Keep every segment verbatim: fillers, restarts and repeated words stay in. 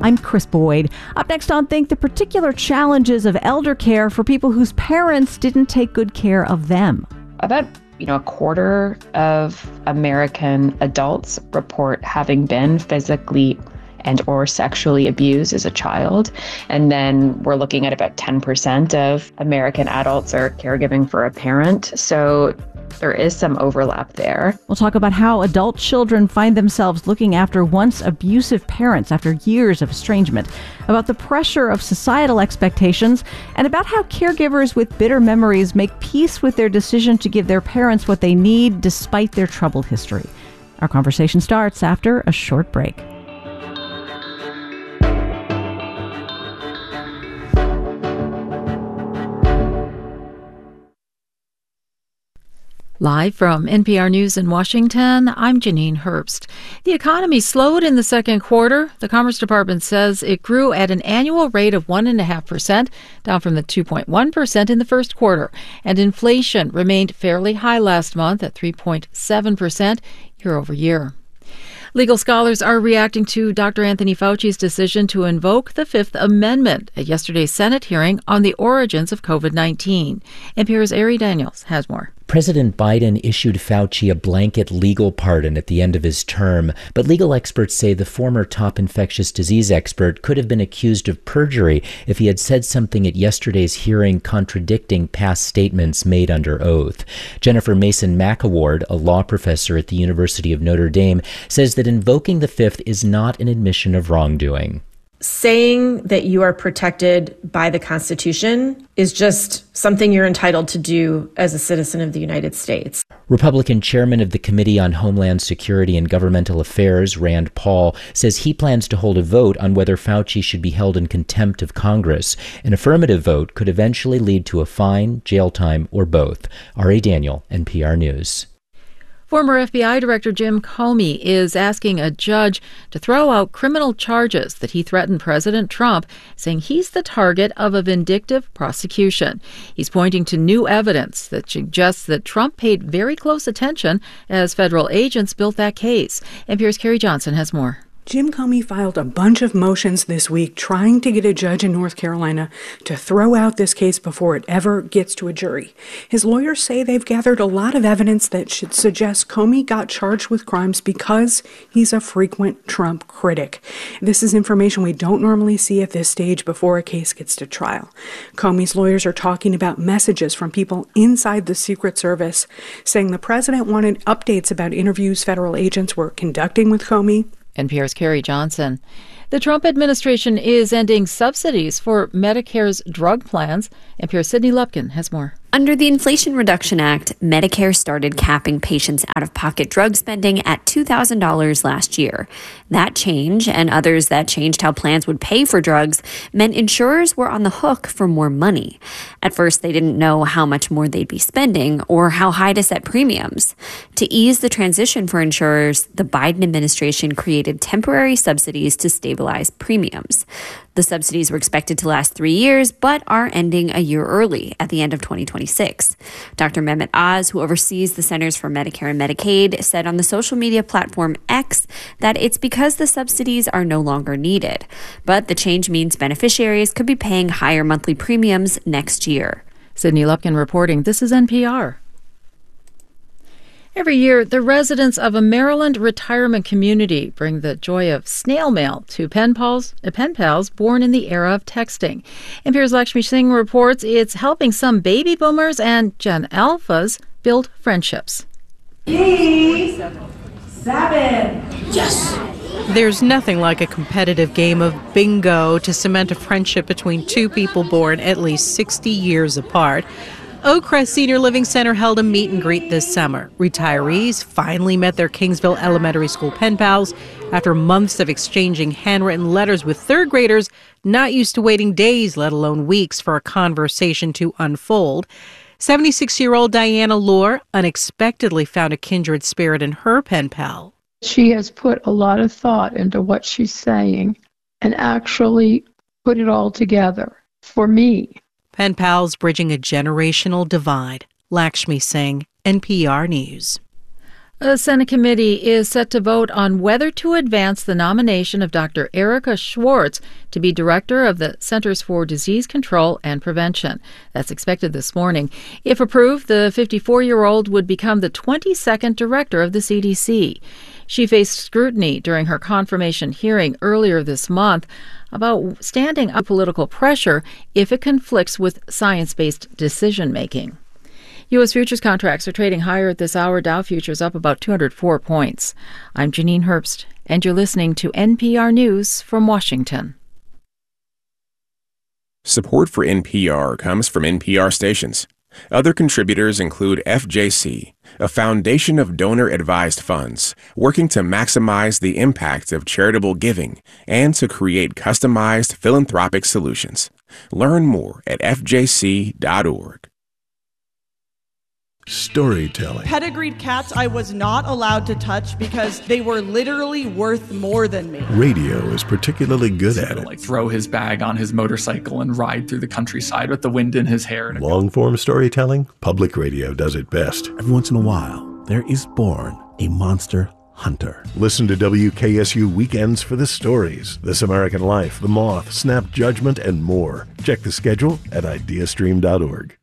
I'm Chris Boyd. Up next on Think, the particular challenges of elder care for people whose parents didn't take good care of them. About you know, a quarter of American adults report having been physically and or sexually abused as a child. And then we're looking at about ten percent of American adults are caregiving for a parent. So there is some overlap there. We'll talk about how adult children find themselves looking after once abusive parents after years of estrangement, about the pressure of societal expectations, and about how caregivers with bitter memories make peace with their decision to give their parents what they need despite their troubled history. Our conversation starts after a short break. Live from N P R News in Washington, I'm Janine Herbst. The economy slowed in the second quarter. The Commerce Department says it grew at an annual rate of one point five percent, down from the two point one percent in the first quarter. And inflation remained fairly high last month at three point seven percent year over year. Legal scholars are reacting to Doctor Anthony Fauci's decision to invoke the Fifth Amendment at yesterday's Senate hearing on the origins of COVID nineteen. N P R's Ari Daniels has more. President Biden issued Fauci a blanket legal pardon at the end of his term, but legal experts say the former top infectious disease expert could have been accused of perjury if he had said something at yesterday's hearing contradicting past statements made under oath. Jennifer Mason McAward, a law professor at the University of Notre Dame, says that invoking the Fifth is not an admission of wrongdoing. Saying that you are protected by the Constitution is just something you're entitled to do as a citizen of the United States. Republican chairman of the Committee on Homeland Security and Governmental Affairs, Rand Paul, says he plans to hold a vote on whether Fauci should be held in contempt of Congress. An affirmative vote could eventually lead to a fine, jail time, or both. Ari Daniel, N P R News. Former F B I Director Jim Comey is asking a judge to throw out criminal charges that he threatened President Trump, saying he's the target of a vindictive prosecution. He's pointing to new evidence that suggests that Trump paid very close attention as federal agents built that case. N P R's Carrie Johnson has more. Jim Comey filed a bunch of motions this week trying to get a judge in North Carolina to throw out this case before it ever gets to a jury. His lawyers say they've gathered a lot of evidence that should suggest Comey got charged with crimes because he's a frequent Trump critic. This is information we don't normally see at this stage before a case gets to trial. Comey's lawyers are talking about messages from people inside the Secret Service saying the president wanted updates about interviews federal agents were conducting with Comey. N P R's Carrie Johnson. The Trump administration is ending subsidies for Medicare's drug plans. N P R's Sydney Lupkin has more. Under the Inflation Reduction Act, Medicare started capping patients' out-of-pocket drug spending at two thousand dollars last year. That change, and others that changed how plans would pay for drugs, meant insurers were on the hook for more money. At first, they didn't know how much more they'd be spending or how high to set premiums. To ease the transition for insurers, the Biden administration created temporary subsidies to stabilize premiums. The subsidies were expected to last three years, but are ending a year early at the end of twenty twenty-six. Doctor Mehmet Oz, who oversees the Centers for Medicare and Medicaid, said on the social media platform X that it's because the subsidies are no longer needed. But the change means beneficiaries could be paying higher monthly premiums next year. Sydney Lupkin reporting. This is N P R. Every year, the residents of a Maryland retirement community bring the joy of snail mail to pen pals, uh, pen pals born in the era of texting. N P R's Lakshmi Singh reports it's helping some baby boomers and Gen Alphas build friendships. Eight, seven. Yes! There's nothing like a competitive game of bingo to cement a friendship between two people born at least sixty years apart. Oak Crest Senior Living Center held a meet and greet this summer. Retirees finally met their Kingsville Elementary School pen pals after months of exchanging handwritten letters with third graders not used to waiting days, let alone weeks, for a conversation to unfold. seventy-six-year-old Diana Lohr unexpectedly found a kindred spirit in her pen pal. She has put a lot of thought into what she's saying and actually put it all together for me. Pen pals bridging a generational divide. Lakshmi Singh, N P R News. A Senate committee is set to vote on whether to advance the nomination of Doctor Erica Schwartz to be director of the Centers for Disease Control and Prevention. That's expected this morning. If approved, the fifty-four-year-old would become the twenty-second director of the C D C. She faced scrutiny during her confirmation hearing earlier this month about standing up political pressure if it conflicts with science-based decision-making. U S futures contracts are trading higher at this hour. Dow futures up about two hundred four points. I'm Janine Herbst, and you're listening to N P R News from Washington. Support for N P R comes from N P R stations. Other contributors include F J C, a foundation of donor-advised funds working to maximize the impact of charitable giving and to create customized philanthropic solutions. Learn more at F J C dot org. Storytelling. Pedigreed cats I was not allowed to touch because they were literally worth more than me. Radio is particularly good at it. Like throw his bag on his motorcycle and ride through the countryside with the wind in his hair. Long-form storytelling, public radio does it best. Every once in a while, there is born a monster hunter. Listen to W K S U Weekends for the stories, This American Life, The Moth, Snap Judgment, and more. Check the schedule at idea stream dot org.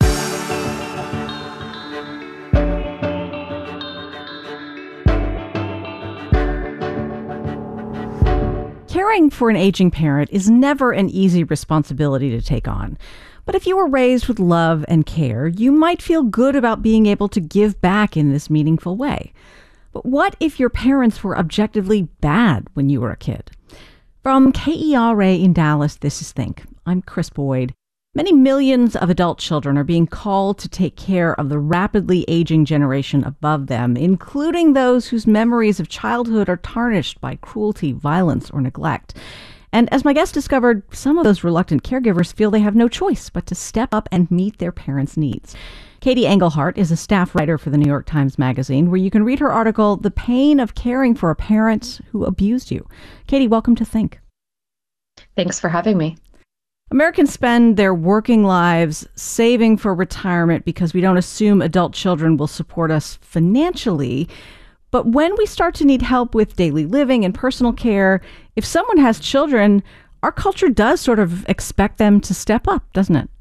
Caring for an aging parent is never an easy responsibility to take on. But if you were raised with love and care, you might feel good about being able to give back in this meaningful way. But what if your parents were objectively bad when you were a kid? From K E R A in Dallas, this is Think. I'm Chris Boyd. Many millions of adult children are being called to take care of the rapidly aging generation above them, including those whose memories of childhood are tarnished by cruelty, violence, or neglect. And as my guest discovered, some of those reluctant caregivers feel they have no choice but to step up and meet their parents' needs. Katie Engelhardt is a staff writer for the New York Times Magazine, where you can read her article, The Pain of Caring for a Parent Who Abused You. Katie, welcome to Think. Thanks for having me. Americans spend their working lives saving for retirement because we don't assume adult children will support us financially. But when we start to need help with daily living and personal care, if someone has children, our culture does sort of expect them to step up, doesn't it?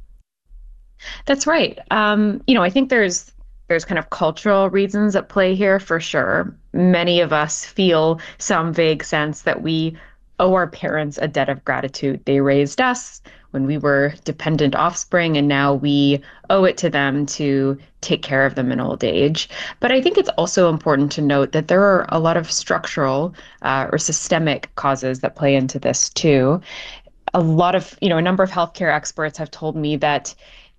That's right. Um, you know, I think there's there's kind of cultural reasons at play here for sure. Many of us feel some vague sense that we owe our parents a debt of gratitude. They raised us when we were dependent offspring, and now we owe it to them to take care of them in old age. But I think it's also important to note that there are a lot of structural uh, or systemic causes that play into this too. A lot of, you know, a number of healthcare experts have told me that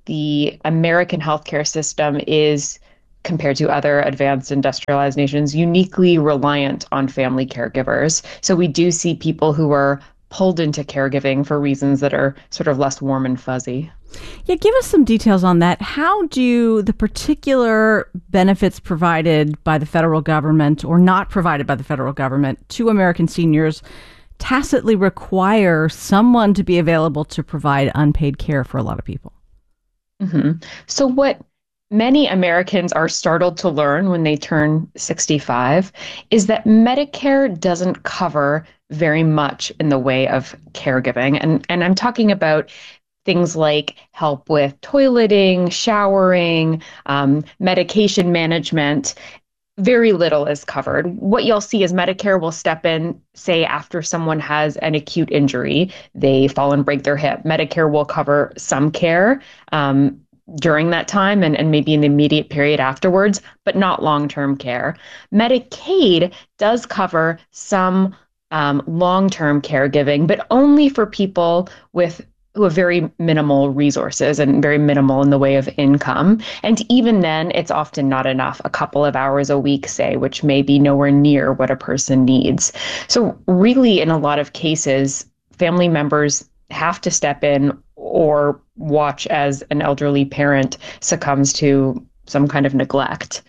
the American healthcare system is, compared to other advanced industrialized nations, uniquely reliant on family caregivers. So we do see people who are pulled into caregiving for reasons that are sort of less warm and fuzzy. Yeah, give us some details on that. How do the particular benefits provided by the federal government or not provided by the federal government to American seniors tacitly require someone to be available to provide unpaid care for a lot of people? Mm-hmm. So what many Americans are startled to learn when they turn sixty-five is that Medicare doesn't cover very much in the way of caregiving. And, and I'm talking about things like help with toileting, showering, um, medication management. Very little is covered. What you'll see is Medicare will step in, say, after someone has an acute injury, they fall and break their hip. Medicare will cover some care um, during that time and, and maybe in the immediate period afterwards, but not long-term care. Medicaid does cover some um, long-term caregiving, but only for people with who have very minimal resources and very minimal in the way of income. And even then, it's often not enough, a couple of hours a week, say, which may be nowhere near what a person needs. So really, in a lot of cases, family members have to step in or watch as an elderly parent succumbs to some kind of neglect.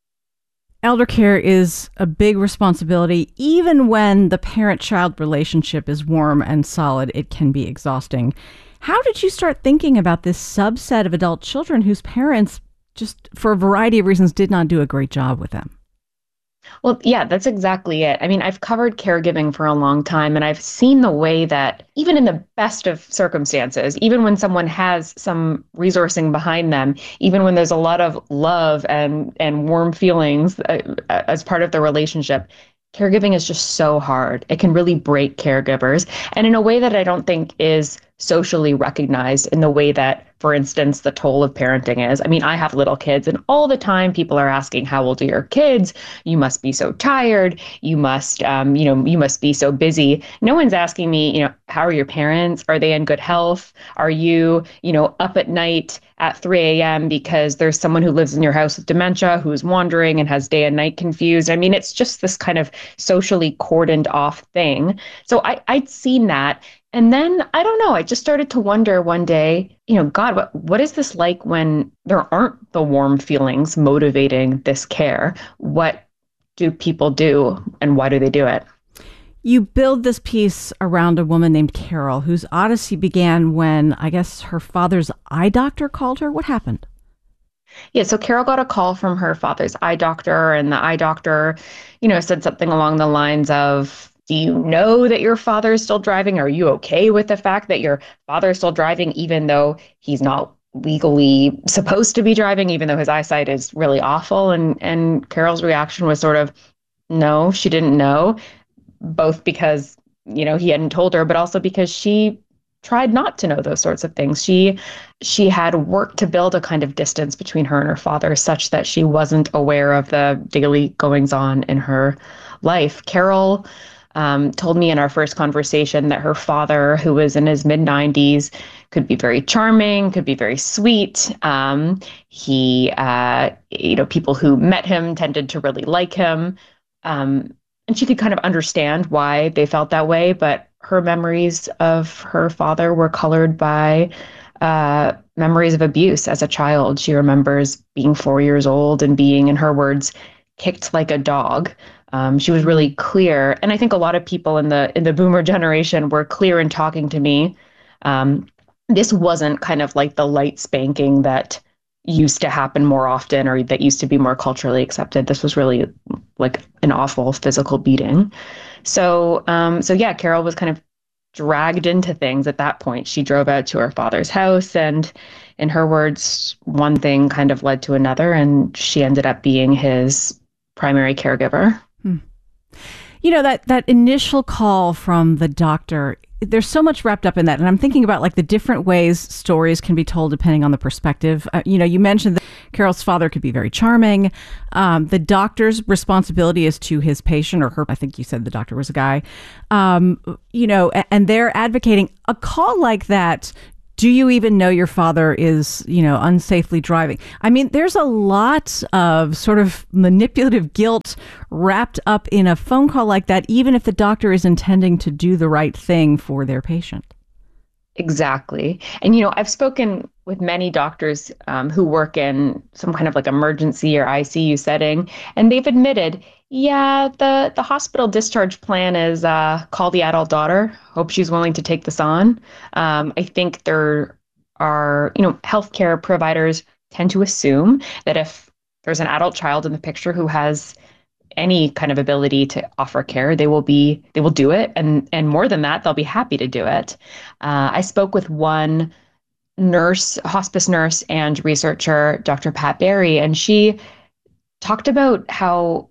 Elder care is a big responsibility. Even when the parent-child relationship is warm and solid, it can be exhausting. How did you start thinking about this subset of adult children whose parents, just for a variety of reasons, did not do a great job with them? Well, yeah, that's exactly it. I mean, I've covered caregiving for a long time, and I've seen the way that even in the best of circumstances, even when someone has some resourcing behind them, even when there's a lot of love and, and warm feelings uh, as part of the relationship, caregiving is just so hard. It can really break caregivers, and in a way that I don't think is socially recognized in the way that, for instance, the toll of parenting is. I mean, I have little kids, and all the time people are asking, how old are your kids? You must be so tired. You must, um, you know, you must be so busy. No one's asking me, you know, how are your parents? Are they in good health? Are you, you know, up at night at three a.m. because there's someone who lives in your house with dementia who's wandering and has day and night confused? I mean, it's just this kind of socially cordoned off thing. So I, I'd seen that. And then, I don't know, I just started to wonder one day, you know, God, what, what is this like when there aren't the warm feelings motivating this care? What do people do, and why do they do it? You build this piece around a woman named Carol, whose odyssey began when, I guess, her father's eye doctor called her. What happened? Yeah, so Carol got a call from her father's eye doctor, and the eye doctor, you know, said something along the lines of, do you know that your father is still driving? Are you okay with the fact that your father is still driving, even though he's not legally supposed to be driving, even though his eyesight is really awful? And and Carol's reaction was sort of, no, she didn't know, both because, you know, he hadn't told her, but also because she tried not to know those sorts of things. She she had worked to build a kind of distance between her and her father such that she wasn't aware of the daily goings on in her life. Carol Um, told me in our first conversation that her father, who was in his mid nineties, could be very charming, could be very sweet. Um, he, uh, you know, people who met him tended to really like him. Um, and she could kind of understand why they felt that way. But her memories of her father were colored by uh, memories of abuse as a child. She remembers being four years old and being, in her words, kicked like a dog. Um, she was really clear, and I think a lot of people in the in the boomer generation were clear in talking to me. Um, this wasn't kind of like the light spanking that used to happen more often, or that used to be more culturally accepted. This was really like an awful physical beating. So, um, so yeah, Carol was kind of dragged into things at that point. She drove out to her father's house, and in her words, one thing kind of led to another, and she ended up being his primary caregiver. Hmm. You know, that, that initial call from the doctor, there's so much wrapped up in that. And I'm thinking about like the different ways stories can be told depending on the perspective. Uh, you know, you mentioned that Carol's father could be very charming. Um, the doctor's responsibility is to his patient, or her. I think you said the doctor was a guy. Um, you know, and they're advocating a call like that. Do you even know your father is, you know, unsafely driving? I mean, there's a lot of sort of manipulative guilt wrapped up in a phone call like that, even if the doctor is intending to do the right thing for their patient. Exactly. And, you know, I've spoken with many doctors um, who work in some kind of like emergency or I C U setting, and they've admitted, yeah, the, the hospital discharge plan is uh, call the adult daughter. Hope she's willing to take this on. Um, I think there are, you know, healthcare providers tend to assume that if there's an adult child in the picture who has any kind of ability to offer care, they will be, they will do it. And, and more than that, they'll be happy to do it. Uh, I spoke with one nurse, hospice nurse and researcher, Doctor Pat Barry, and she talked about how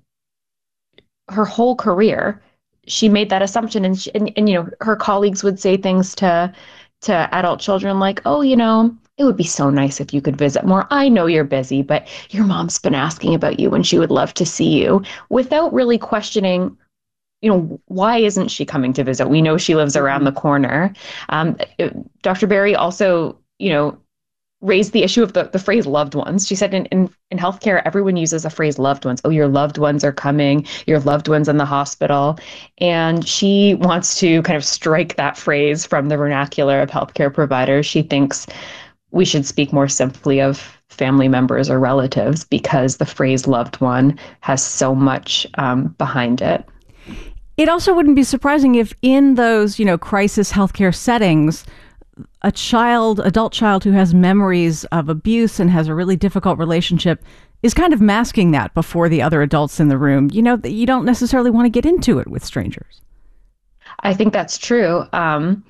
her whole career, she made that assumption. And, she, and, and, you know, her colleagues would say things to, to adult children like, oh, you know, it would be so nice if you could visit more. I know you're busy, but your mom's been asking about you and she would love to see you, without really questioning, you know, why isn't she coming to visit? We know she lives around the corner. Um, Doctor Barry also, you know, raised the issue of the, the phrase loved ones. She said in, in, in healthcare, everyone uses a phrase loved ones. Oh, your loved ones are coming, your loved ones in the hospital. And she wants to kind of strike that phrase from the vernacular of healthcare providers. She thinks we should speak more simply of family members or relatives, because the phrase loved one has so much um, behind it. It also wouldn't be surprising if in those, you know, crisis healthcare settings, a child, adult child who has memories of abuse and has a really difficult relationship is kind of masking that before the other adults in the room. You know, you don't necessarily want to get into it with strangers. I think that's true. Um,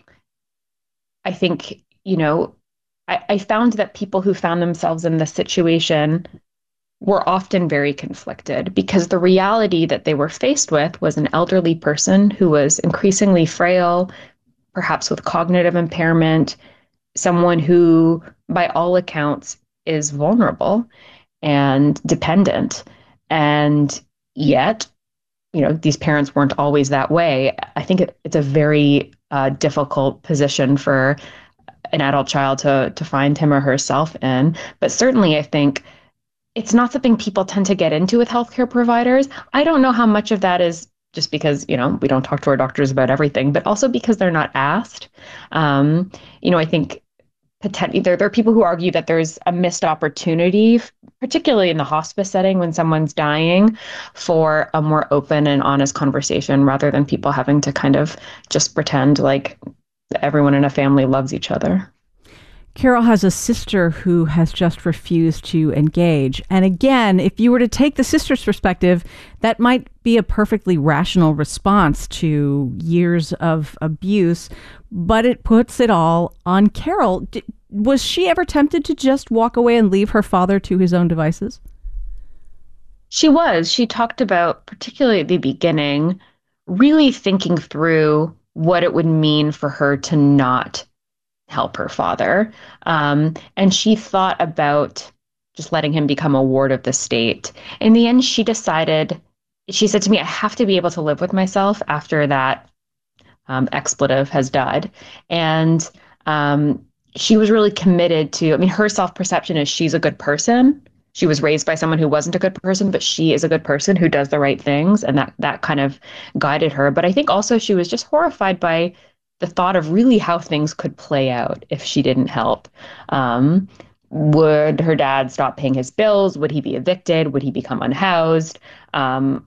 I think, you know, I, I found that people who found themselves in this situation were often very conflicted because the reality that they were faced with was an elderly person who was increasingly frail, perhaps with cognitive impairment, someone who, by all accounts, is vulnerable and dependent. And yet, you know, these parents weren't always that way. I think it, it's a very uh, difficult position for an adult child to to find him or herself in. But certainly, I think it's not something people tend to get into with healthcare providers. I don't know how much of that is just because, you know, we don't talk to our doctors about everything, but also because they're not asked. Um, you know, I think potentially there, there are people who argue that there's a missed opportunity, particularly in the hospice setting when someone's dying, for a more open and honest conversation rather than people having to kind of just pretend like everyone in a family loves each other. Carol has a sister who has just refused to engage. And again, if you were to take the sister's perspective, that might be a perfectly rational response to years of abuse, but it puts it all on Carol. D- was she ever tempted to just walk away and leave her father to his own devices? She was. She talked about, particularly at the beginning, really thinking through what it would mean for her to not help her father. Um, and she thought about just letting him become a ward of the state. In the end, she decided, she said to me, I have to be able to live with myself after that um, expletive has died. And um, she was really committed to, I mean, her self-perception is she's a good person. She was raised by someone who wasn't a good person, but she is a good person who does the right things. And that, that kind of guided her. But I think also she was just horrified by the thought of really how things could play out if she didn't help. Um, would her dad stop paying his bills? Would he be evicted? Would he become unhoused? Um,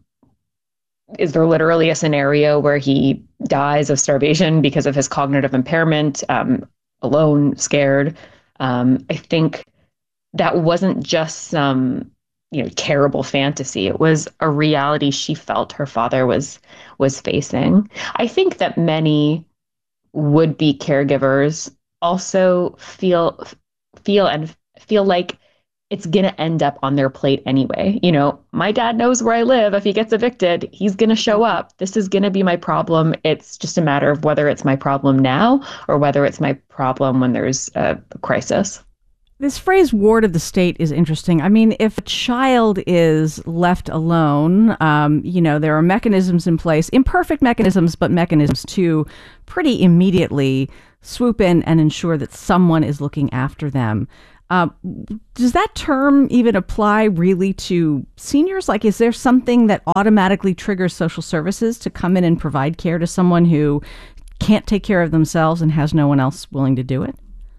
is there literally a scenario where he dies of starvation because of his cognitive impairment, um, alone, scared? Um, I think that wasn't just some, you know, terrible fantasy. It was a reality she felt her father was was facing. I think that many would-be caregivers also feel feel and feel like it's going to end up on their plate anyway. You know, my dad knows where I live. If he gets evicted, he's going to show up. This is going to be my problem. It's just a matter of whether it's my problem now or whether it's my problem when there's a crisis. This phrase ward of the state is interesting. I mean, if a child is left alone, um, you know, there are mechanisms in place, imperfect mechanisms, but mechanisms to pretty immediately swoop in and ensure that someone is looking after them. Uh, does that term even apply really to seniors? Like, is there something that automatically triggers social services to come in and provide care to someone who can't take care of themselves and has no one else willing to do it?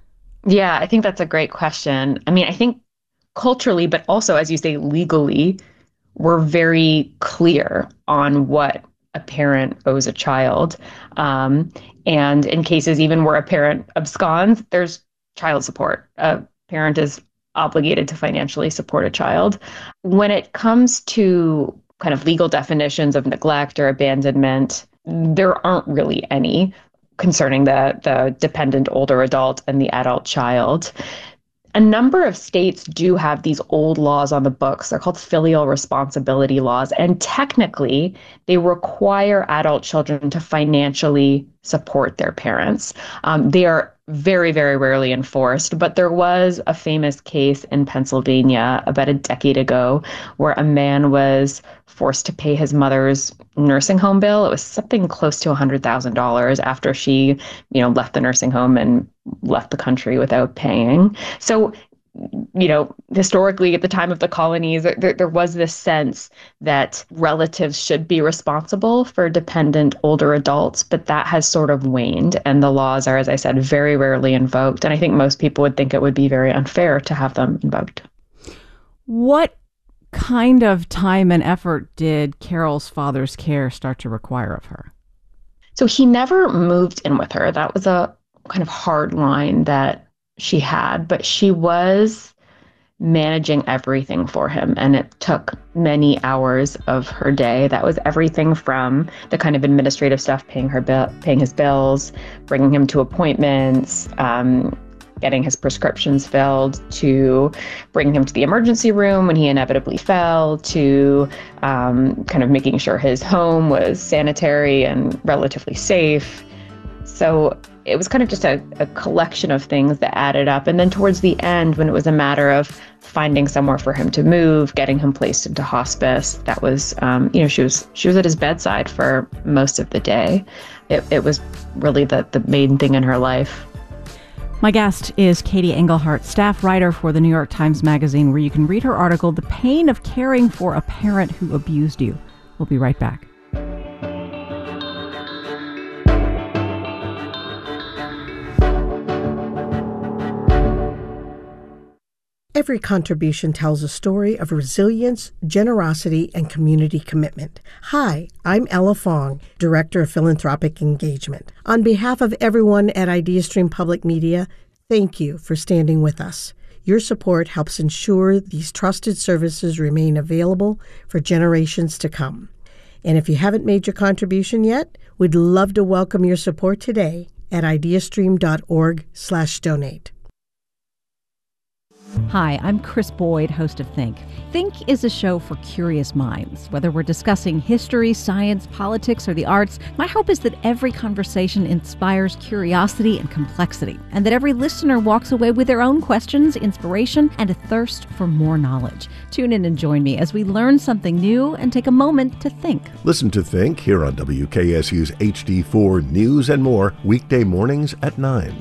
Yeah, I think that's a great question. I mean, I think culturally, but also, as you say, legally, we're very clear on what a parent owes a child. Um, and in cases even where a parent absconds, there's child support. A parent is obligated to financially support a child. When it comes to kind of legal definitions of neglect or abandonment, there aren't really any concerning the, the dependent older adult and the adult child. A number of states do have these old laws on the books. They're called filial responsibility laws. And technically, they require adult children to financially support their parents. Um, they are very, very rarely enforced. But there was a famous case in Pennsylvania about a decade ago where a man was forced to pay his mother's nursing home bill. It was something close to one hundred thousand dollars after she, you know, left the nursing home and left the country without paying. So, you know, historically at the time of the colonies, there, there was this sense that relatives should be responsible for dependent older adults, but that has sort of waned. And the laws are, as I said, very rarely invoked. And I think most people would think it would be very unfair to have them invoked. What kind of time and effort did Carol's father's care start to require of her? So he never moved in with her. That was a kind of hard line that she had, but she was managing everything for him. And it took many hours of her day. That was everything from the kind of administrative stuff, paying her bill, paying his bills, bringing him to appointments, um, getting his prescriptions filled, to bringing him to the emergency room when he inevitably fell, to um, kind of making sure his home was sanitary and relatively safe. So it was kind of just a, a collection of things that added up. And then towards the end, when it was a matter of finding somewhere for him to move, getting him placed into hospice, that was, um, you know, she was she was at his bedside for most of the day. It, it was really the, the main thing in her life. My guest is Katie Engelhart, staff writer for the New York Times Magazine, where you can read her article, The Pain of Caring for a Parent Who Abused You. We'll be right back. Every contribution tells a story of resilience, generosity, and community commitment. Hi, I'm Ella Fong, Director of Philanthropic Engagement. On behalf of everyone at IdeaStream Public Media, thank you for standing with us. Your support helps ensure these trusted services remain available for generations to come. And if you haven't made your contribution yet, we'd love to welcome your support today at ideastream.org slash donate. Hi, I'm Chris Boyd, host of Think. Think is a show for curious minds. Whether we're discussing history, science, politics, or the arts, my hope is that every conversation inspires curiosity and complexity, and that every listener walks away with their own questions, inspiration, and a thirst for more knowledge. Tune in and join me as we learn something new and take a moment to think. Listen to Think here on W K S U's H D four News and More, weekday mornings at nine.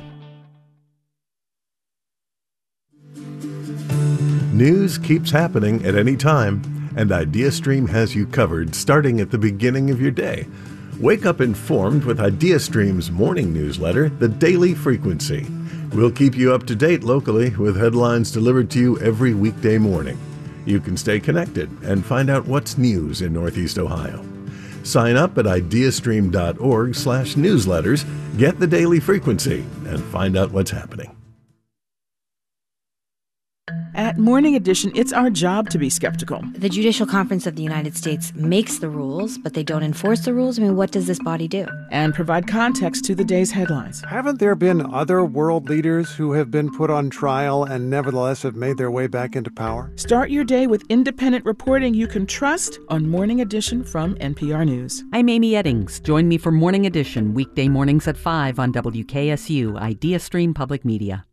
News keeps happening at any time, and IdeaStream has you covered starting at the beginning of your day. Wake up informed with IdeaStream's morning newsletter, The Daily Frequency. We'll keep you up to date locally with headlines delivered to you every weekday morning. You can stay connected and find out what's news in Northeast Ohio. Sign up at ideastream.org slash newsletters, get The Daily Frequency, and find out what's happening. At Morning Edition, it's our job to be skeptical. The Judicial Conference of the United States makes the rules, but they don't enforce the rules. I mean, what does this body do? And provide context to the day's headlines. Haven't there been other world leaders who have been put on trial and nevertheless have made their way back into power? Start your day with independent reporting you can trust on Morning Edition from N P R News. I'm Amy Eddings. Join me for Morning Edition, weekday mornings at five on W K S U, IdeaStream Public Media.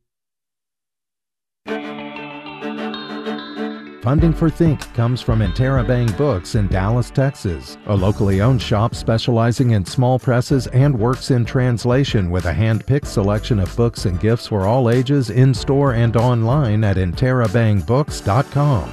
Funding for Think comes from Interabang Books in Dallas, Texas, a locally owned shop specializing in small presses and works in translation with a hand-picked selection of books and gifts for all ages in-store and online at interabang books dot com.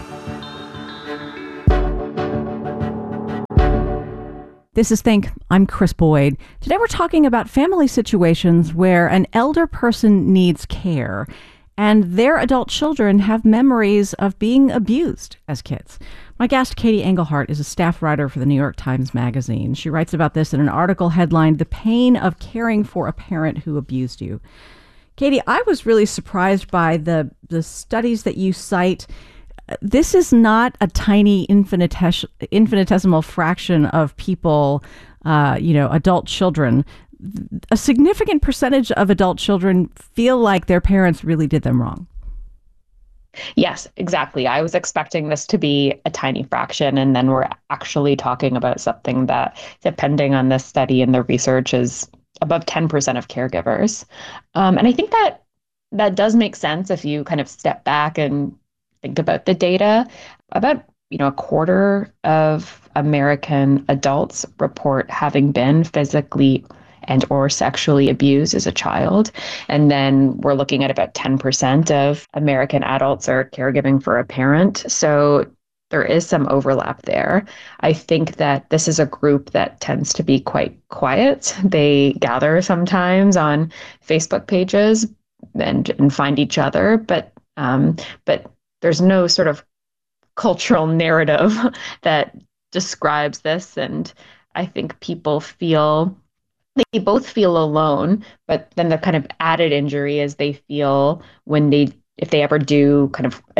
This is Think. I'm Chris Boyd. Today we're talking about family situations where an elder person needs care and their adult children have memories of being abused as kids. My guest, Katie Engelhart, is a staff writer for the New York Times Magazine. She writes about this in an article headlined, The Pain of Caring for a Parent Who Abused You. Katie, I was really surprised by the, the studies that you cite. This is not a tiny infinites- infinitesimal fraction of people, uh, you know, adult children. A significant percentage of adult children feel like their parents really did them wrong. Yes, exactly. I was expecting this to be a tiny fraction, and then we're actually talking about something that, depending on this study and the research, is above ten percent of caregivers. Um, and I think that that does make sense if you kind of step back and think about the data. About you know, a quarter of American adults report having been physically and or sexually abused as a child. And then we're looking at about ten percent of American adults are caregiving for a parent. So there is some overlap there. I think that this is a group that tends to be quite quiet. They gather sometimes on Facebook pages and, and find each other, but um, but there's no sort of cultural narrative that describes this. And I think people feel They both feel alone, but then the kind of added injury is they feel when they, if they ever do kind of admit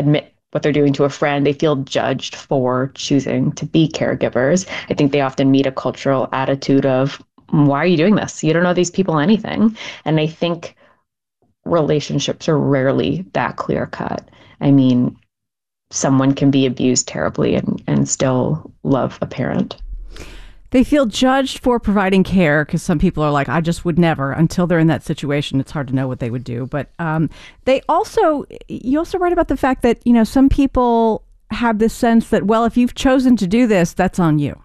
what they're doing to a friend. They feel judged for choosing to be caregivers. I think they often meet a cultural attitude of, why are you doing this? You don't know these people anything. And I think relationships are rarely that clear cut. I mean, someone can be abused terribly and, and still love a parent. They feel judged for providing care because some people are like, I just would never. Until they're in that situation, it's hard to know what they would do. But um, they also, you also write about the fact that, you know, some people have this sense that, well, if you've chosen to do this, that's on you.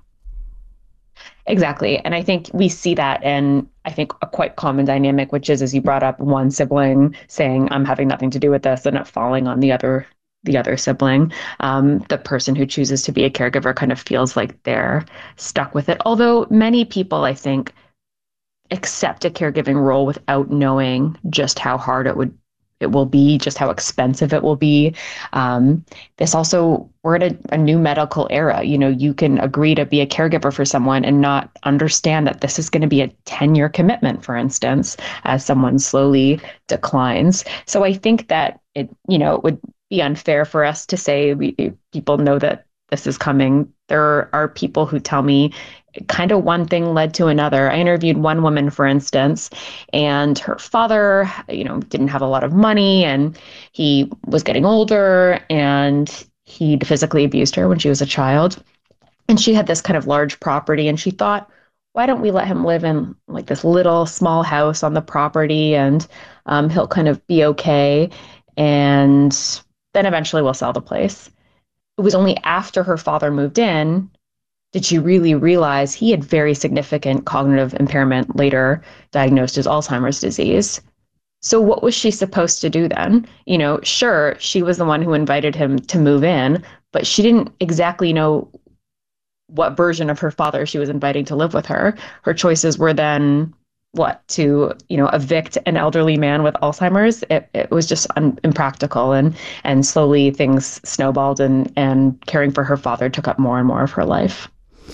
Exactly. And I think we see that in, I think, a quite common dynamic, which is, as you brought up, one sibling saying, I'm having nothing to do with this, and it falling on the other the other sibling. Um, the person who chooses to be a caregiver kind of feels like they're stuck with it. Although many people, I think, accept a caregiving role without knowing just how hard it would it will be, just how expensive it will be. Um, this also, we're at a, a new medical era. You know, you can agree to be a caregiver for someone and not understand that this is going to be a ten-year commitment, for instance, as someone slowly declines. So I think that it, you know, it would be unfair for us to say we, people know that this is coming. There are people who tell me kind of one thing led to another. I interviewed one woman, for instance, and her father, you know, didn't have a lot of money, and he was getting older, and he'd physically abused her when she was a child. And she had this kind of large property, and she thought, why don't we let him live in like this little small house on the property, and um, he'll kind of be okay. And then eventually we'll sell the place. It was only after her father moved in did she really realize he had very significant cognitive impairment, later diagnosed as Alzheimer's disease. So what was she supposed to do then? You know, sure, she was the one who invited him to move in, but she didn't exactly know what version of her father she was inviting to live with her. Her choices were then what, to, you know, evict an elderly man with Alzheimer's. It, it was just un- impractical. And, and slowly things snowballed, and, and caring for her father took up more and more of her life.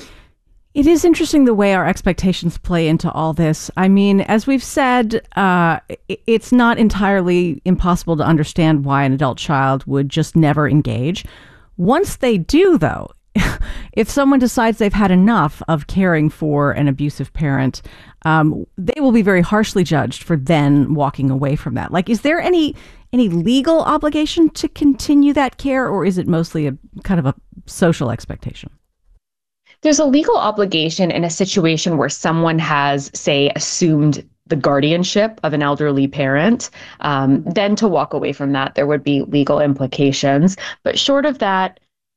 It is interesting the way our expectations play into all this. I mean, as we've said, uh, it's not entirely impossible to understand why an adult child would just never engage. Once they do, though, if someone decides they've had enough of caring for an abusive parent, um, they will be very harshly judged for then walking away from that. Like, is there any any legal obligation to continue that care, or is it mostly a kind of a social expectation? There's a legal obligation in a situation where someone has, say, assumed the guardianship of an elderly parent. Um, then to walk away from that, there would be legal implications. But short of that,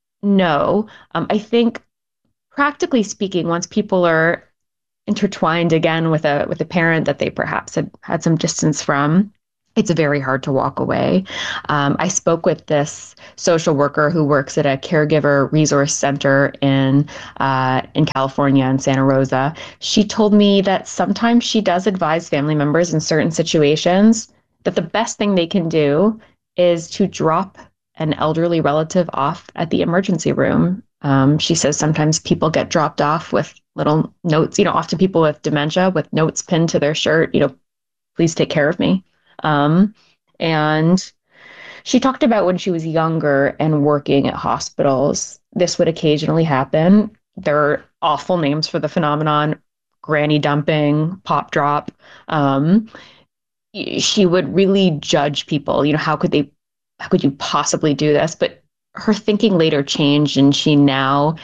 no. Um, I think, practically speaking, once people are intertwined again with a with a parent that they perhaps had had some distance from, it's very hard to walk away. Um, I spoke with this social worker who works at a caregiver resource center in uh, in California, in Santa Rosa. She told me that sometimes she does advise family members in certain situations that the best thing they can do is to drop an elderly relative off at the emergency room. Um, she says sometimes people get dropped off with little notes, you know, often people with dementia with notes pinned to their shirt, you know, please take care of me. Um, and she talked about when she was younger and working at hospitals, this would occasionally happen. There are awful names for the phenomenon: granny dumping, pop drop. Um, she would really judge people, you know, how could they how could you possibly do this? But her thinking later changed, and she now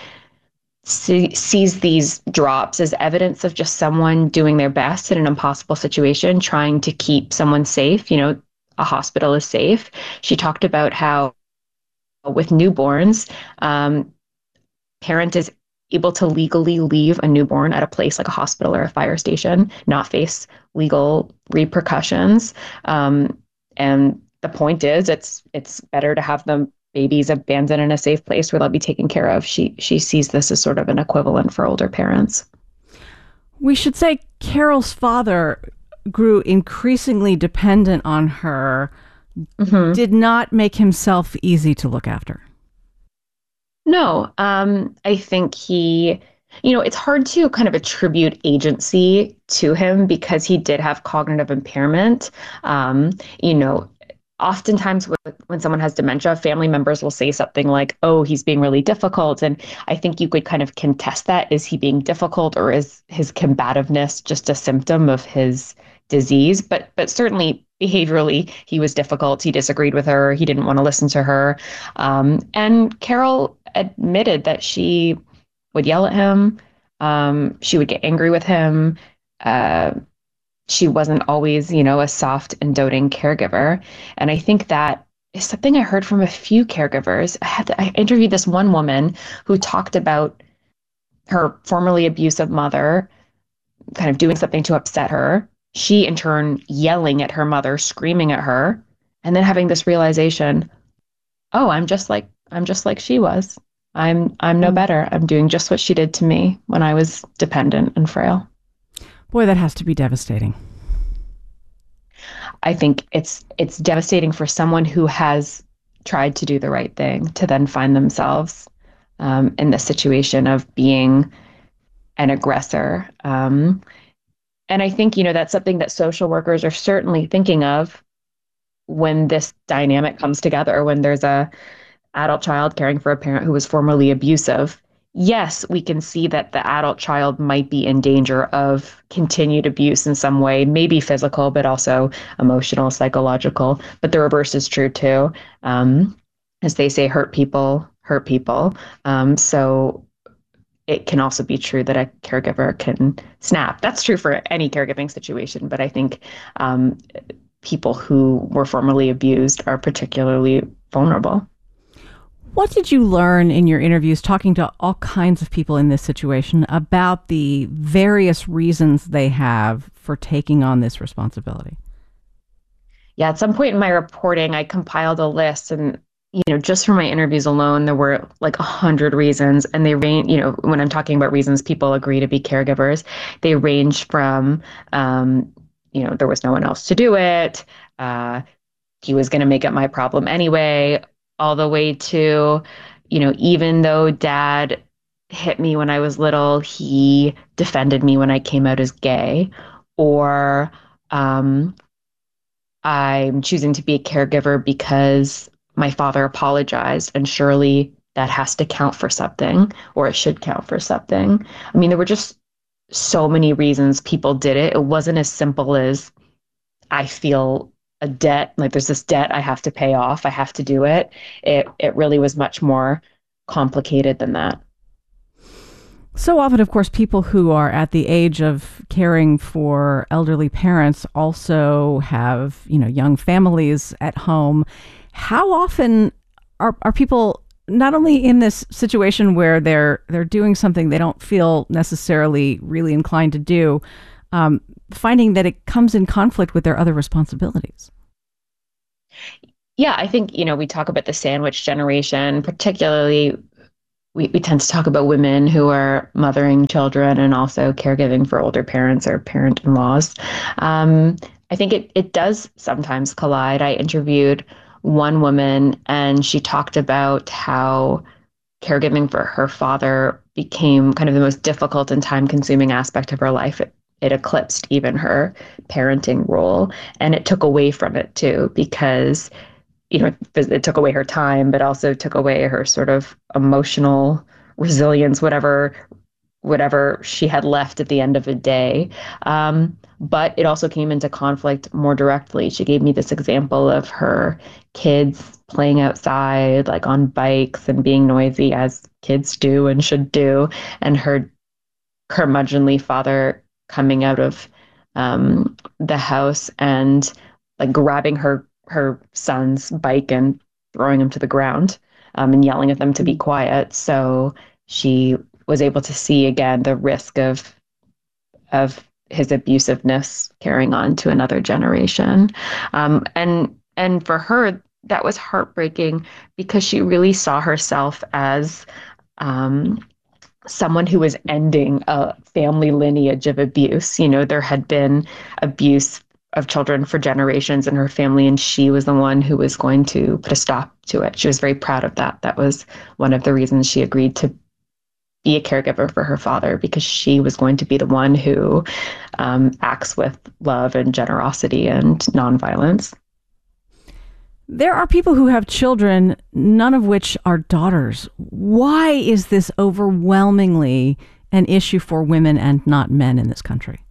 see, sees these drops as evidence of just someone doing their best in an impossible situation, trying to keep someone safe. You know, a hospital is safe. She talked about how with newborns, um, parent is able to legally leave a newborn at a place like a hospital or a fire station, not face legal repercussions. Um, and the point is, it's it's better to have the babies abandoned in a safe place where they'll be taken care of. She she sees this as sort of an equivalent for older parents. We should say Carol's father grew increasingly dependent on her, mm-hmm. did not make himself easy to look after. No, um, I think he, you know, it's hard to kind of attribute agency to him because he did have cognitive impairment. Um, you know, oftentimes when someone has dementia, family members will say something like, oh, he's being really difficult. And I think you could kind of contest that. Is he being difficult, or is his combativeness just a symptom of his disease? But but certainly behaviorally, he was difficult. He disagreed with her. He didn't want to listen to her. Um, and Carol admitted that she would yell at him. Um, she would get angry with him. Uh, she wasn't always, you know, a soft and doting caregiver. And I think that is something I heard from a few caregivers. I had to, I interviewed this one woman who talked about her formerly abusive mother kind of doing something to upset her. She, in turn, yelling at her mother, screaming at her, and then having this realization, oh, I'm just like, I'm just like she was. I'm, I'm no better. I'm doing just what she did to me when I was dependent and frail. Boy, that has to be devastating. I think it's it's devastating for someone who has tried to do the right thing to then find themselves um, in the situation of being an aggressor. Um, and I think, you know, that's something that social workers are certainly thinking of when this dynamic comes together, when there's a adult child caring for a parent who was formerly abusive. Yes, we can see that the adult child might be in danger of continued abuse in some way, maybe physical, but also emotional, psychological. But the reverse is true too. Um, as they say, hurt people hurt people. Um, so it can also be true that a caregiver can snap. That's true for any caregiving situation, but I think um, people who were formerly abused are particularly vulnerable. What did you learn in your interviews talking to all kinds of people in this situation about the various reasons they have for taking on this responsibility? Yeah, at some point in my reporting, I compiled a list, and you know, just from my interviews alone, there were like a hundred reasons, and they range. You know, when I'm talking about reasons people agree to be caregivers, they range from, um, you know, there was no one else to do it. Uh, he was going to make it my problem anyway. All the way to, you know, even though dad hit me when I was little, he defended me when I came out as gay. Or um, I'm choosing to be a caregiver because my father apologized, and surely that has to count for something, or it should count for something. I mean, there were just so many reasons people did it. It wasn't as simple as I feel a debt, like there's this debt I have to pay off, I have to do it. It it really was much more complicated than that. So often, of course, people who are at the age of caring for elderly parents also have, you know, young families at home. How often are are people not only in this situation where they're they're doing something they don't feel necessarily really inclined to do, um, finding that it comes in conflict with their other responsibilities? Yeah, I think, you know, we talk about the sandwich generation, particularly we, we tend to talk about women who are mothering children and also caregiving for older parents or parent-in-laws. Um, I think it, it does sometimes collide. I interviewed one woman, and she talked about how caregiving for her father became kind of the most difficult and time-consuming aspect of her life. It, it eclipsed even her parenting role, and it took away from it too, because, you know, it took away her time, but also took away her sort of emotional resilience, whatever whatever she had left at the end of the day. Um, but it also came into conflict more directly. She gave me this example of her kids playing outside, like on bikes and being noisy, as kids do and should do, and her curmudgeonly father coming out of um, the house and like grabbing her her son's bike and throwing him to the ground um, and yelling at them to be quiet. So she was able to see again the risk of of his abusiveness carrying on to another generation. Um, and and for her, that was heartbreaking because she really saw herself as um, someone who was ending a family lineage of abuse. You know, there had been abuse of children for generations in her family, and she was the one who was going to put a stop to it. She was very proud of that. That was one of the reasons she agreed to be a caregiver for her father, because she was going to be the one who um, acts with love and generosity and nonviolence. There are people who have children, none of which are daughters. Why is this overwhelmingly an issue for women and not men in this country?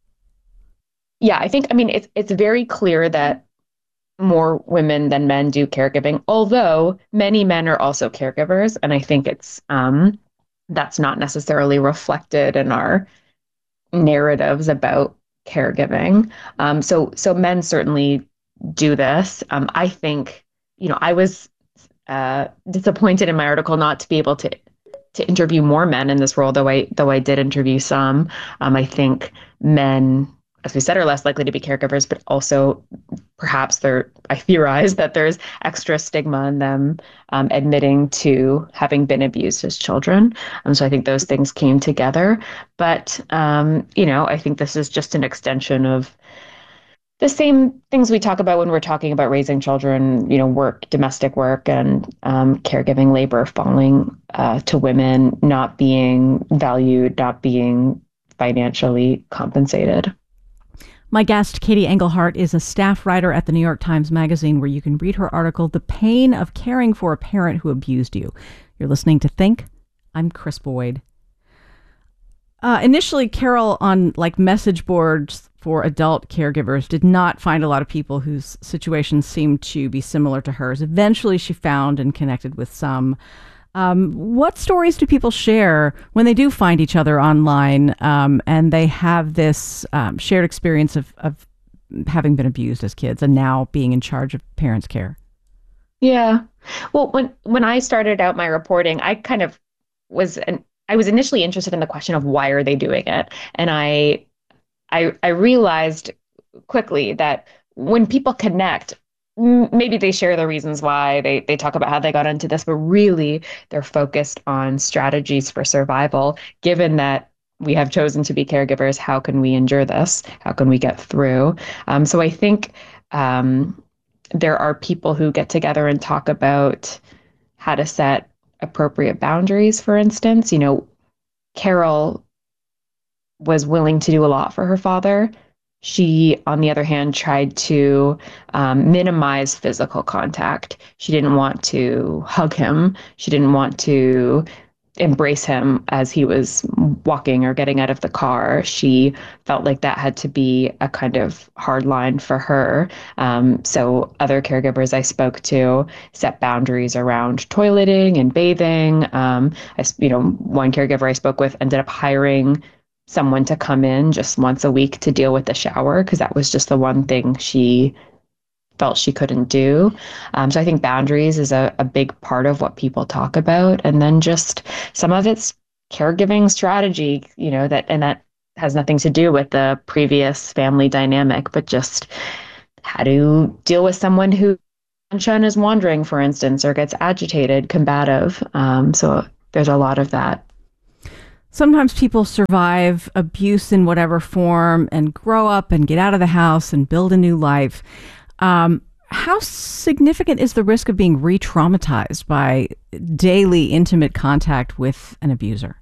Yeah, I think, I mean, it's it's very clear that more women than men do caregiving, although many men are also caregivers. And I think it's um, that's not necessarily reflected in our narratives about caregiving. Um, so so men certainly do this. Um, I think, you know, I was uh, disappointed in my article not to be able to to interview more men in this role, though I though I did interview some. Um, I think men, as we said, are less likely to be caregivers, but also perhaps they're, I theorize that there's extra stigma in them um, admitting to having been abused as children. Um, so I think those things came together. But, um, you know, I think this is just an extension of the same things we talk about when we're talking about raising children, you know, work, domestic work, and um, caregiving labor falling uh, to women, not being valued, not being financially compensated. My guest, Katie Engelhardt, is a staff writer at the New York Times Magazine, where you can read her article, The Pain of Caring for a Parent Who Abused You. You're listening to Think. I'm Chris Boyd. Uh, initially, Carol, on like message boards for adult caregivers, did not find a lot of people whose situations seemed to be similar to hers. Eventually, she found and connected with some. Um, what stories do people share when they do find each other online um, and they have this um, shared experience of, of having been abused as kids and now being in charge of parents' care? Yeah. Well, when when I started out my reporting, I kind of was an, I was initially interested in the question of why are they doing it, and I I I realized quickly that when people connect, maybe they share the reasons why, they they talk about how they got into this, but really they're focused on strategies for survival. Given that we have chosen to be caregivers, how can we endure this? How can we get through? Um, so I think um, there are people who get together and talk about how to set appropriate boundaries, for instance. You know, Carol was willing to do a lot for her father. She, on the other hand, tried to um, minimize physical contact. She didn't want to hug him. She didn't want to embrace him as he was walking or getting out of the car. She felt like that had to be a kind of hard line for her. Um, so other caregivers I spoke to set boundaries around toileting and bathing. Um, I, you know, one caregiver I spoke with ended up hiring someone to come in just once a week to deal with the shower, because that was just the one thing she felt she couldn't do. Um, so I think boundaries is a, a big part of what people talk about. And then just some of it's caregiving strategy, you know, that, and that has nothing to do with the previous family dynamic, but just how to deal with someone who attention is wandering, for instance, or gets agitated, combative. Um, so there's a lot of that. Sometimes people survive abuse in whatever form and grow up and get out of the house and build a new life. Um, how significant is the risk of being re-traumatized by daily intimate contact with an abuser?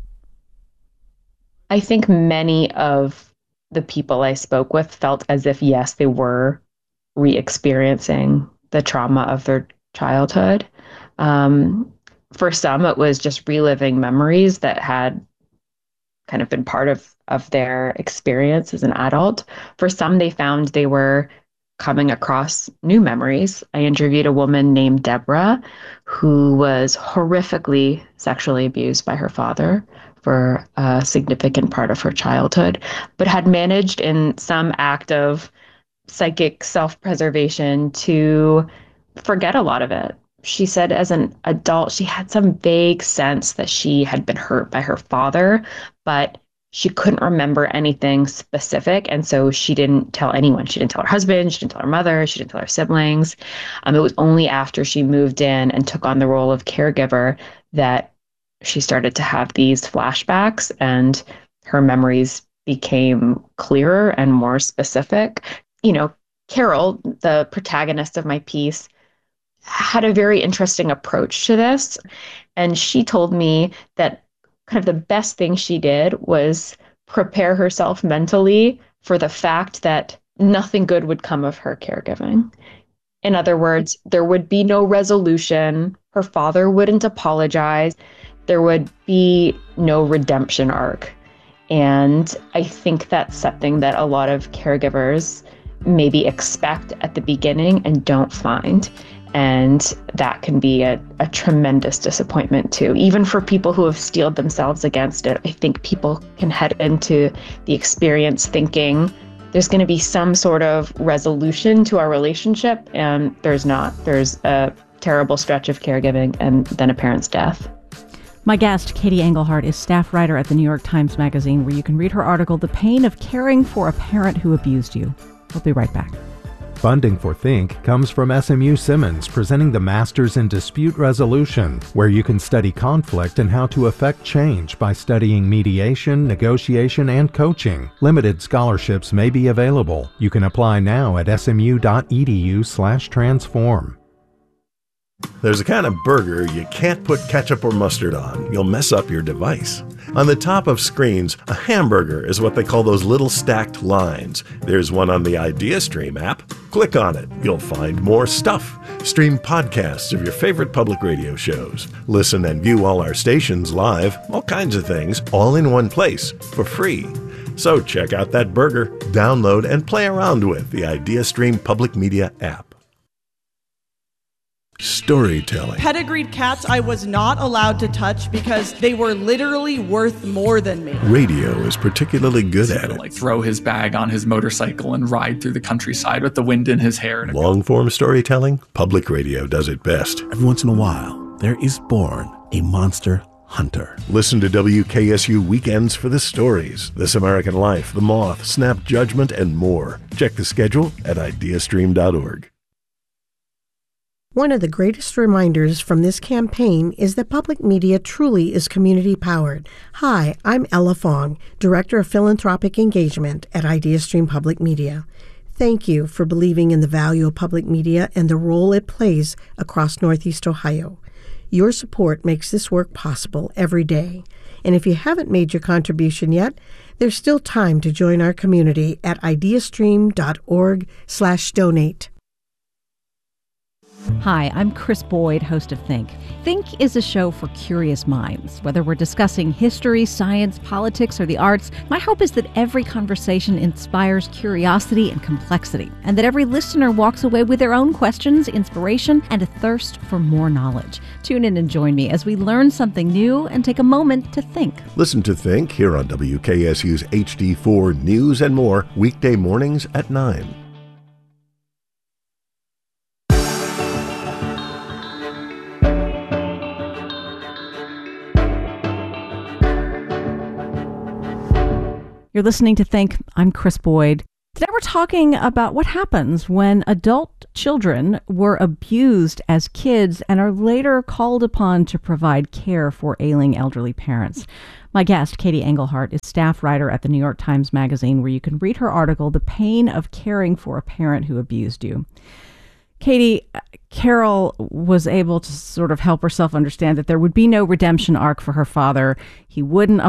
I think many of the people I spoke with felt as if, yes, they were re-experiencing the trauma of their childhood. Um, For some, it was just reliving memories that had kind of been part of, of their experience as an adult. For some, they found they were coming across new memories. I interviewed a woman named Deborah who was horrifically sexually abused by her father for a significant part of her childhood, but had managed in some act of psychic self-preservation to forget a lot of it. She said as an adult, she had some vague sense that she had been hurt by her father, but she couldn't remember anything specific. And so she didn't tell anyone. She didn't tell her husband. She didn't tell her mother. She didn't tell her siblings. Um, it was only after she moved in and took on the role of caregiver that she started to have these flashbacks and her memories became clearer and more specific. You know, Carol, the protagonist of my piece, had a very interesting approach to this. And she told me that kind of the best thing she did was prepare herself mentally for the fact that nothing good would come of her caregiving. In other words, there would be no resolution. Her father wouldn't apologize. There would be no redemption arc. And I think that's something that a lot of caregivers maybe expect at the beginning and don't find. And that can be a, a tremendous disappointment too. Even for people who have steeled themselves against it, I think people can head into the experience thinking there's going to be some sort of resolution to our relationship, and there's not. There's a terrible stretch of caregiving and then a parent's death. My guest, Katie Engelhardt, is staff writer at the New York Times Magazine, where you can read her article, The Pain of Caring for a Parent Who Abused You. We'll be right back. Funding for Think comes from S M U Simmons, presenting the Masters in Dispute Resolution, where you can study conflict and how to affect change by studying mediation, negotiation, and coaching. Limited scholarships may be available. You can apply now at smu.edu slash transform. There's a kind of burger you can't put ketchup or mustard on. You'll mess up your device. On the top of screens, a hamburger is what they call those little stacked lines. There's one on the IdeaStream app. Click on it. You'll find more stuff. Stream podcasts of your favorite public radio shows. Listen and view all our stations live. All kinds of things, all in one place, for free. So check out that burger, download, and play around with the IdeaStream Public Media app. Storytelling. Pedigreed cats I was not allowed to touch because they were literally worth more than me. Radio is particularly good at it. Like throw his bag on his motorcycle and ride through the countryside with the wind in his hair. Long-form storytelling, public radio does it best. Every once in a while, there is born a monster hunter. Listen to W K S U Weekends for the stories. This American Life, The Moth, Snap Judgment, and more. Check the schedule at ideastream dot org. One of the greatest reminders from this campaign is that public media truly is community-powered. Hi, I'm Ella Fong, Director of Philanthropic Engagement at IdeaStream Public Media. Thank you for believing in the value of public media and the role it plays across Northeast Ohio. Your support makes this work possible every day. And if you haven't made your contribution yet, there's still time to join our community at ideastream.org slash donate. Hi, I'm Chris Boyd, host of Think. Think is a show for curious minds. Whether we're discussing history, science, politics, or the arts, my hope is that every conversation inspires curiosity and complexity, and that every listener walks away with their own questions, inspiration, and a thirst for more knowledge. Tune in and join me as we learn something new and take a moment to think. Listen to Think here on W K S U's H D four News and More, weekday mornings at nine. You're listening to Think. I'm Chris Boyd. Today we're talking about what happens when adult children were abused as kids and are later called upon to provide care for ailing elderly parents. My guest, Katie Engelhardt, is staff writer at the New York Times Magazine, where you can read her article, The Pain of Caring for a Parent Who Abused You. Katie, Carol was able to sort of help herself understand that there would be no redemption arc for her father. He wouldn't